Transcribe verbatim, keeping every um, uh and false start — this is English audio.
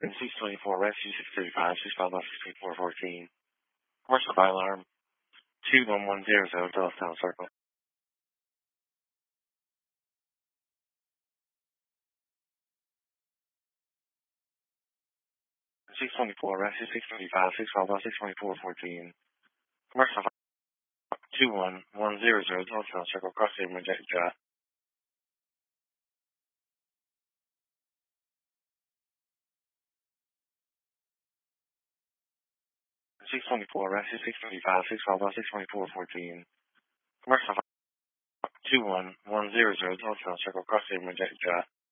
six twenty-four, Rescue six thirty-five, six five six twenty-four fourteen. Commercial fire alarm two one one zero zero, Doylestown Circle. six twenty-four, Rescue six thirty-five, six five six twenty-four fourteen. Commercial fire two one one zero zero, Doylestown Circle, cross the Majestic Drive. six twenty-four, Rescue six thirty-five, six five six twenty-four fourteen. Commercial fire two one one zero zero, Doylestown Circle, cross the Majestic Drive.